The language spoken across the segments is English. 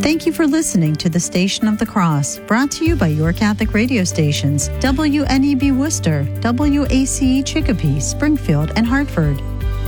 Thank you for listening to the Station of the Cross, brought to you by your Catholic radio stations, WNEB Worcester, WACE Chicopee, Springfield, and Hartford.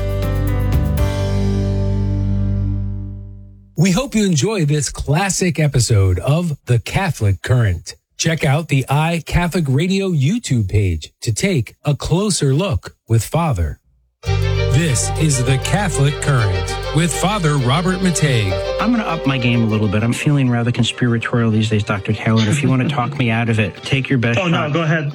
We hope you enjoy this classic episode of The Catholic Current. Check out the iCatholic Radio YouTube page to take a closer look with Father. This is The Catholic Current with Father Robert Matei. I'm going to up my game a little bit. I'm feeling rather conspiratorial these days, Dr. Taylor. If you want to talk me out of it, take your best shot. No, go ahead.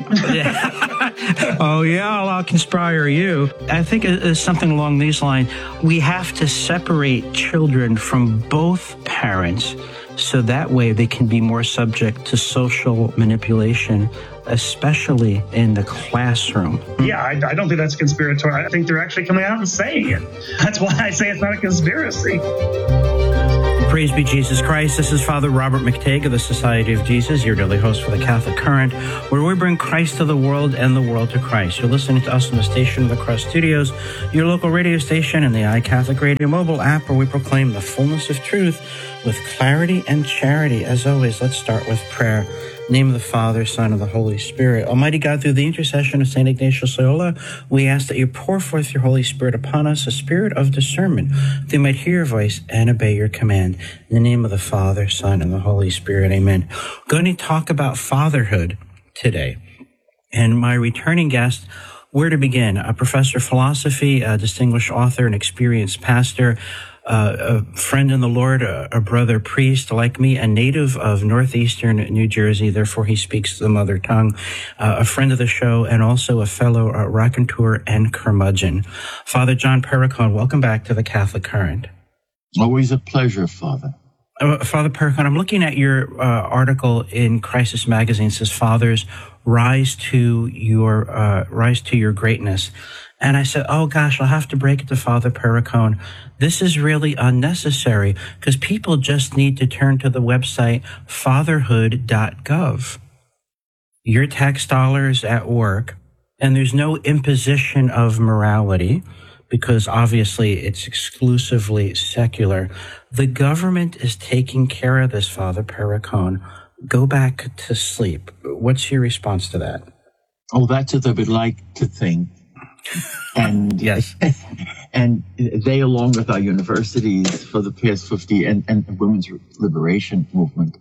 Oh, yeah, I'll conspire you. I think it's something along these lines. We have to separate children from both parents so that way they can be more subject to social manipulation, especially in the classroom. Yeah, I don't think that's conspiratorial. I think they're actually coming out and saying it. That's why I say it's not a conspiracy. Praise be Jesus Christ. This is Father Robert McTague of the Society of Jesus, your daily host for the Catholic Current, where we bring Christ to the world and the world to Christ. You're listening to us in the Station of the Cross studios, your local radio station, and the iCatholic Radio mobile app, where we proclaim the fullness of truth with clarity and charity. As always, let's start with prayer. In the name of the Father, Son, and the Holy Spirit. Almighty God, through the intercession of St. Ignatius Loyola, we ask that you pour forth your Holy Spirit upon us, a spirit of discernment, that we might hear your voice and obey your command. In the name of the Father, Son, and the Holy Spirit. Amen. We're going to talk about fatherhood today. And my returning guest, where to begin? A professor of philosophy, a distinguished author, an experienced pastor, a friend in the Lord, a brother priest like me, a native of northeastern New Jersey, therefore he speaks the mother tongue, a friend of the show, and also a fellow raconteur and curmudgeon. Father John Perricone, welcome back to the Catholic Current. Always a pleasure, Father. Father Perricone, I'm looking at your article in Crisis Magazine. It says, "Fathers, rise to your greatness." And I said, oh gosh, I'll have to break it to Father Perricone. This is really unnecessary because people just need to turn to the website fatherhood.gov. Your tax dollars at work, and there's no imposition of morality because obviously it's exclusively secular. The government is taking care of this, Father Perricone. Go back to sleep. What's your response to that? Oh, that's what I would like to think. And yes, and they, along with our universities for the past 50 and women's liberation movement,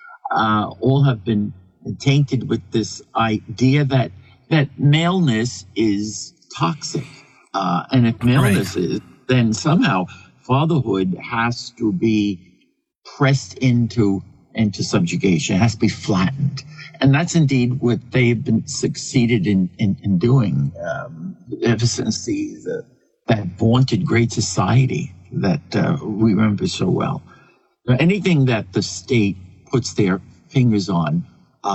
all have been tainted with this idea that maleness is toxic, and if maleness is, then somehow fatherhood has to be pressed into subjugation. It has to be flattened. And that's indeed what they've been succeeded in doing ever since that vaunted great society that we remember so well. Anything that the state puts their fingers on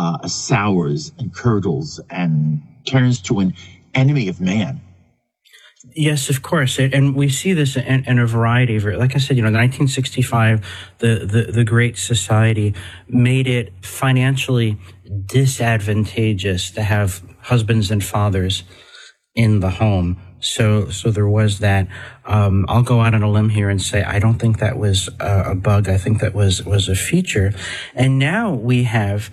sours and curdles and turns to an enemy of man. Yes, of course. And we see this in a variety of, like I said, 1965, the Great Society made it financially disadvantageous to have husbands and fathers in the home. So there was that. I'll go out on a limb here and say I don't think that was a bug. I think that was a feature. And now we have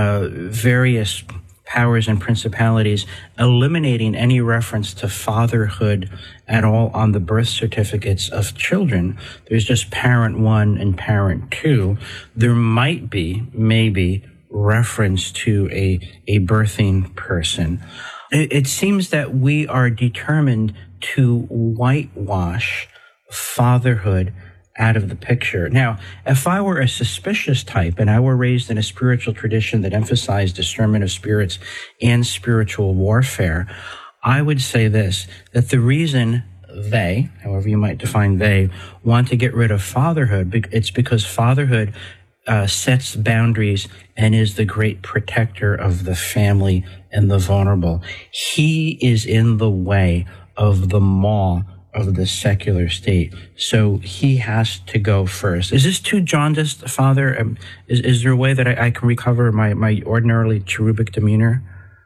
various powers and principalities eliminating any reference to fatherhood at all on the birth certificates of children. There's just parent 1 and parent 2. There might be, maybe, reference to a birthing person. It seems that we are determined to whitewash fatherhood out of the picture. Now, if I were a suspicious type and I were raised in a spiritual tradition that emphasized discernment of spirits and spiritual warfare, I would say this, that the reason they, however you might define they, want to get rid of fatherhood, it's because fatherhood sets boundaries and is the great protector of the family and the vulnerable. He is in the way of the maw of the secular state. So he has to go first. Is this too jaundiced, Father? Is there a way that I can recover my ordinarily cherubic demeanor?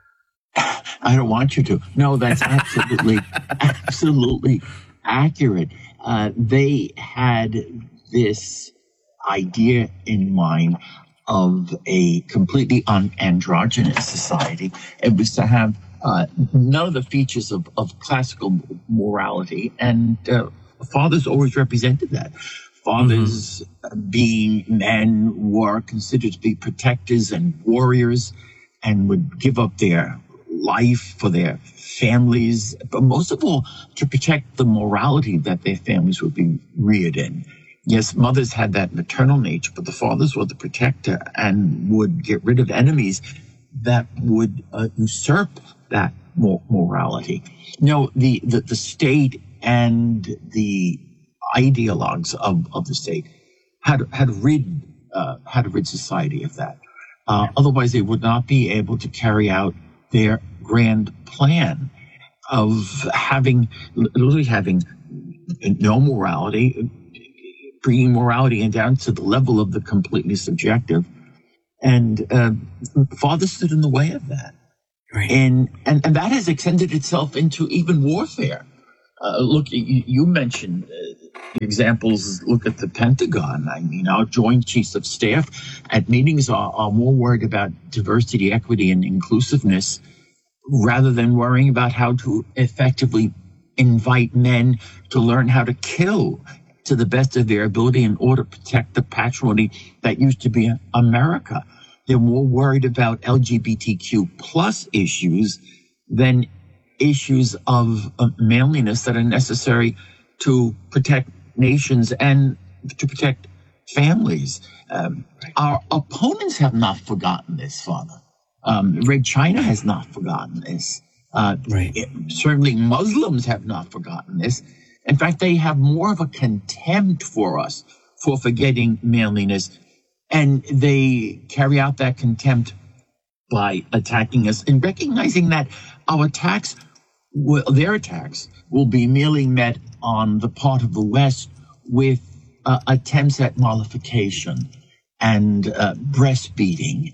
I don't want you to. No, that's absolutely, absolutely accurate. They had this idea in mind of a completely androgynous society. It was to have none of the features of classical morality, and fathers always represented that. Fathers, being men, were considered to be protectors and warriors and would give up their life for their families, but most of all, to protect the morality that their families would be reared in. Yes, mothers had that maternal nature, but the fathers were the protector and would get rid of enemies that would usurp that morality. You know, the state and the ideologues of the state had rid society of that. Otherwise, they would not be able to carry out their grand plan of literally having no morality, bringing morality down to the level of the completely subjective. And fathers stood in the way of that. Right. And that has extended itself into even warfare. Look, you mentioned examples. Look at the Pentagon. I mean, our Joint Chiefs of Staff at meetings are more worried about diversity, equity, and inclusiveness rather than worrying about how to effectively invite men to learn how to kill to the best of their ability in order to protect the patrimony that used to be America. They're more worried about LGBTQ plus issues than issues of manliness that are necessary to protect nations and to protect families. Our opponents have not forgotten this, Father. Red China has not forgotten this. Certainly Muslims have not forgotten this. In fact, they have more of a contempt for us for forgetting manliness, and they carry out that contempt by attacking us and recognizing that our attacks, their attacks, will be merely met on the part of the West with attempts at mollification and breastfeeding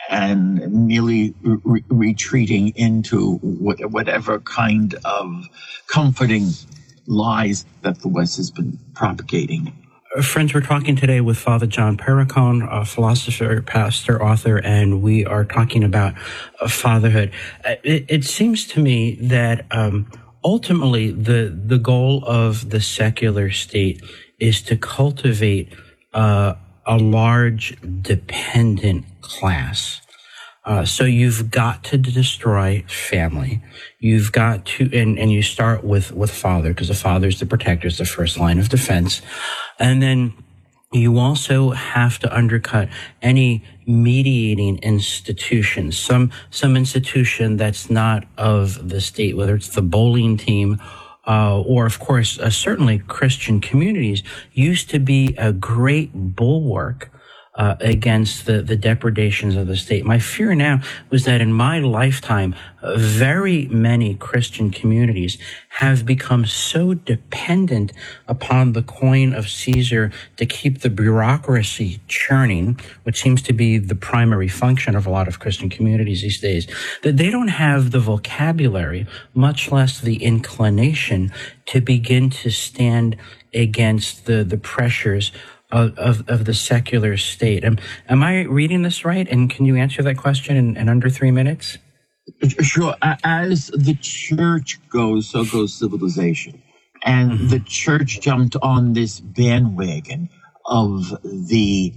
and merely retreating into whatever kind of comforting lies that the West has been propagating. Friends, we're talking today with Father John Perricone, a philosopher, pastor, author, and we are talking about fatherhood. It seems to me that ultimately the goal of the secular state is to cultivate a large dependent class. So you've got to destroy family. You've got to, and you start with father, because the father is the protector, is the first line of defense. And then you also have to undercut any mediating institution, some institution that's not of the state, whether it's the bowling team, or of course, certainly Christian communities used to be a great bulwark against the depredations of the state. My fear now was that in my lifetime, very many Christian communities have become so dependent upon the coin of Caesar to keep the bureaucracy churning, which seems to be the primary function of a lot of Christian communities these days, that they don't have the vocabulary, much less the inclination, to begin to stand against the pressures of the secular state. Am I reading this right? And can you answer that question in under 3 minutes? Sure. As the church goes, so goes civilization. And the church jumped on this bandwagon of the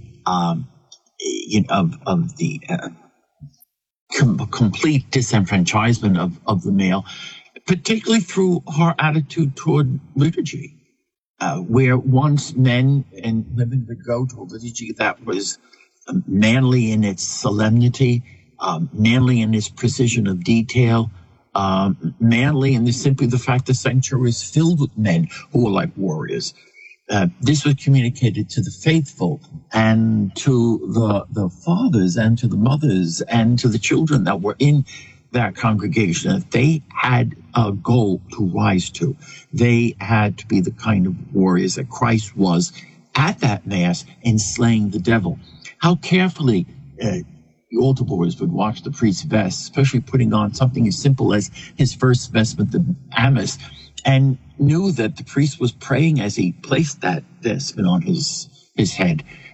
complete disenfranchisement of the male, particularly through her attitude toward liturgy. Where once men and women would go to a liturgy that was manly in its solemnity, manly in its precision of detail, manly in simply the fact the sanctuary was filled with men who were like warriors. This was communicated to the faithful and to the fathers and to the mothers and to the children that were in that congregation, that they had a goal to rise to. They had to be the kind of warriors that Christ was at that Mass in slaying the devil. How carefully the altar boys would watch the priest's vest, especially putting on something as simple as his first vestment, the amice, and knew that the priest was praying as he placed that vestment on his head.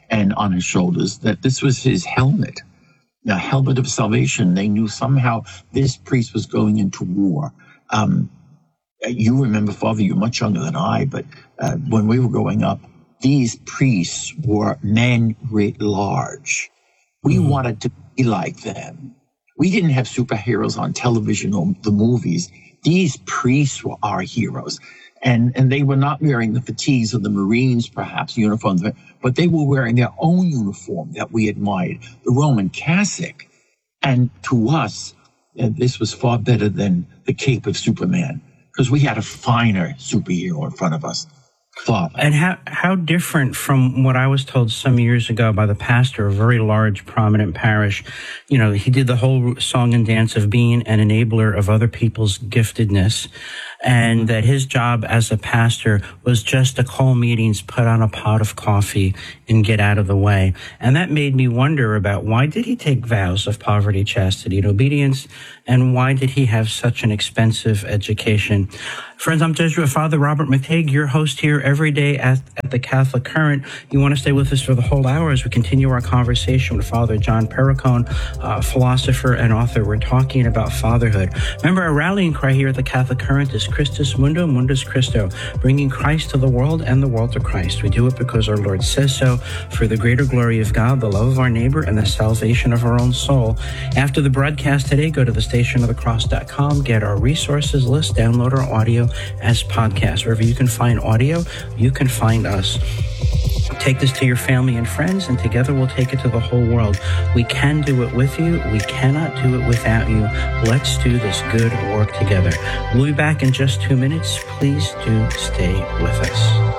and on his shoulders, that this was his helmet, the helmet of salvation. They knew somehow this priest was going into war. You remember, Father, you're much younger than I, but when we were growing up, these priests were men writ large. We wanted to be like them. We didn't have superheroes on television or the movies. These priests were our heroes. And they were not wearing the fatigues of the Marines, perhaps, uniforms, but they were wearing their own uniform that we admired, the Roman cassock. And to us, this was far better than the cape of Superman, because we had a finer superhero in front of us. Father. And how different from what I was told some years ago by the pastor of a very large, prominent parish. You know, he did the whole song and dance of being an enabler of other people's giftedness, and that his job as a pastor was just to call meetings, put on a pot of coffee, and get out of the way. And that made me wonder about, why did he take vows of poverty, chastity, and obedience, and why did he have such an expensive education? Friends, I'm Jesuit Father Robert McTague, your host here every day at the Catholic Current. You want to stay with us for the whole hour as we continue our conversation with Father John Perricone, philosopher and author. We're talking about fatherhood. Remember, our rallying cry here at the Catholic Current is Christus Mundo, Mundus Christo, bringing Christ to the world and the world to Christ. We do it because our Lord says so, for the greater glory of God, the love of our neighbor, and the salvation of our own soul. After the broadcast today, go to thestationofthecross.com, get our resources list, download our audio as podcasts. Wherever you can find audio, you can find us. Take this to your family and friends, and together we'll take it to the whole world. We can do it with you. We cannot do it without you. Let's do this good work together. We'll be back in just 2 minutes. Please do stay with us.